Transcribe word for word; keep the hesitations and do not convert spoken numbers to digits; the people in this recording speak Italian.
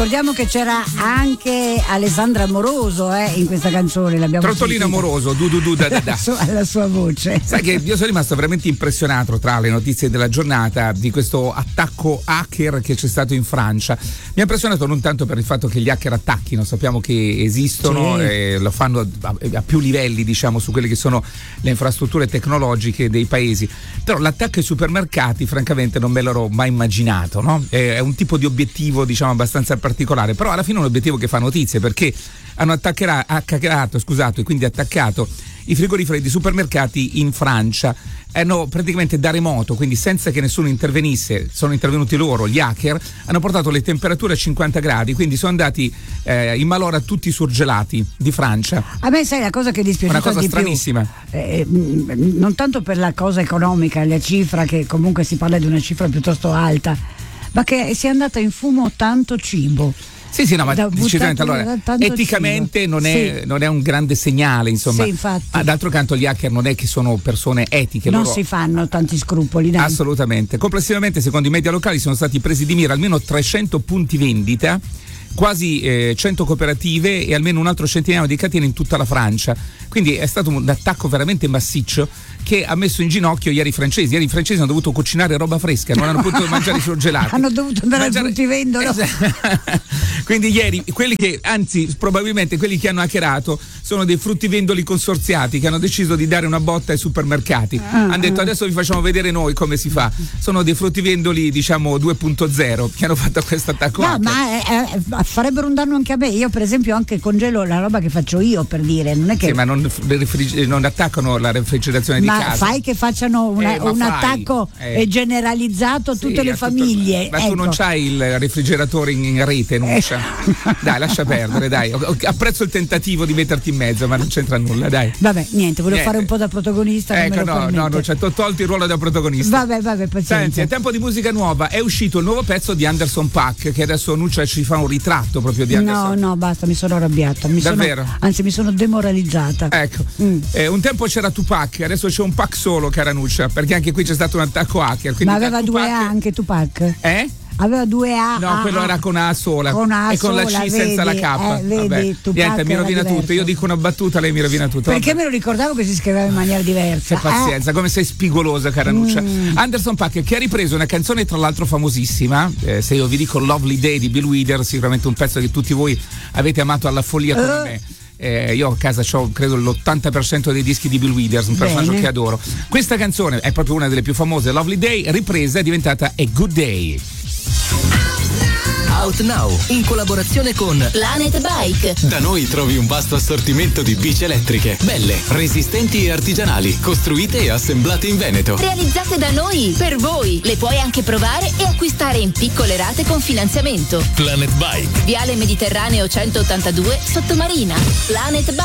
Ricordiamo che c'era anche Alessandra Amoroso eh, in questa canzone, l'abbiamo Trottolino sentita. Amoroso, du du du da da da. La sua, la sua voce. Sai che io sono rimasto veramente impressionato tra le notizie della giornata di questo attacco hacker che c'è stato in Francia. Mi ha impressionato non tanto per il fatto che gli hacker attacchino, sappiamo che esistono, sì. e lo fanno a, a più livelli, diciamo, su quelle che sono le infrastrutture tecnologiche dei paesi. Però l'attacco ai supermercati, francamente, non me l'ero mai immaginato, no? È un tipo di obiettivo, diciamo, abbastanza particolare, però alla fine è un obiettivo che fa notizie, perché hanno attaccherà, hackerato, scusate, e quindi attaccato i frigoriferi di supermercati in Francia. Hanno praticamente da remoto, quindi senza che nessuno intervenisse, sono intervenuti loro, gli hacker, hanno portato le temperature a cinquanta gradi, quindi sono andati eh, in malora tutti i surgelati di Francia. A me sai la cosa che dispiace una cosa di stranissima più, eh, non tanto per la cosa economica, la cifra, che comunque si parla di una cifra piuttosto alta, ma che sia andata in fumo tanto cibo. Sì, sì, no, ma Da decisamente buttato allora, tanto eticamente cibo. non è, Sì. non è un grande segnale, insomma. Sì, infatti. Ma d'altro canto gli hacker non è che sono persone etiche. Non loro... si fanno tanti scrupoli, dai. Assolutamente. Complessivamente, secondo i media locali, sono stati presi di mira almeno trecento punti vendita, quasi eh, cento cooperative e almeno un altro centinaio di catene in tutta la Francia. Quindi è stato un attacco veramente massiccio che ha messo in ginocchio ieri i francesi. Ieri i francesi hanno dovuto cucinare roba fresca, non hanno potuto mangiare i surgelati. Hanno dovuto andare mangiare... al fruttivendolo. Quindi ieri quelli che, anzi probabilmente quelli che hanno hackerato sono dei fruttivendoli consorziati che hanno deciso di dare una botta ai supermercati. Ah, hanno detto ah. adesso vi facciamo vedere noi come si fa. Sono dei fruttivendoli, diciamo, due punto zero che hanno fatto questo attacco. No, hacker. ma eh, eh, farebbero un danno anche a me. Io per esempio anche congelo la roba che faccio io, per dire, non è che Sì, ma non, refrig- non attaccano la refrigerazione di ma casa. fai che facciano una, Eh, ma un fai, attacco eh. generalizzato a Sì, tutte le a tutto- famiglie. Ma ecco. tu non c'hai il refrigeratore in, in rete, Nuccia. Dai, lascia perdere, dai. O- Apprezzo il tentativo di metterti in mezzo, ma non c'entra nulla, dai. Vabbè, niente, volevo Niente. fare un po' da protagonista. non me Ecco, lo no, permette. no, non c'è, t'ho tolto il ruolo da protagonista. Vabbè, vabbè, pazienza. Senti, è tempo di musica nuova. È uscito il nuovo pezzo di Anderson .Paak, che adesso Nuccia ci fa un ritratto proprio di Anderson. No, no, basta, mi sono arrabbiata. Mi Davvero? Sono, anzi, mi sono demoralizzata. Ecco, Mm. eh, un tempo c'era Tupac, adesso c'è un Pac solo, cara Nuccia, perché anche qui c'è stato un attacco hacker. quindi Ma aveva da due Tupac- A anche Tupac? Eh? Aveva due A. No, A, quello A. era con A sola Con A e con la sola, C senza la vedi, K. eh, vedi, Vabbè. Tupac Niente, mi era rovina diverso. tutto. Io dico una battuta, lei mi rovina tutto. Perché Vabbè. me lo ricordavo che si scriveva in maniera diversa. Che pazienza, come sei spigolosa, cara Nuccia. Mm. Anderson .Paak, che ha ripreso una canzone tra l'altro famosissima, eh, se io vi dico Lovely Day di Bill Withers, sicuramente un pezzo che tutti voi avete amato alla follia come Uh. me. Eh, io a casa ho credo l'ottanta per cento dei dischi di Bill Withers, un personaggio Bene. che adoro. Questa canzone è proprio una delle più famose, Lovely Day, ripresa è diventata A Good Day. Out Now, in collaborazione con Planet Bike. Da noi trovi un vasto assortimento di bici elettriche, belle, resistenti e artigianali, costruite e assemblate in Veneto. Realizzate da noi, per voi. Le puoi anche provare e acquistare in piccole rate con finanziamento. Planet Bike. Viale Mediterraneo centottantadue, Sottomarina. Planet Bike.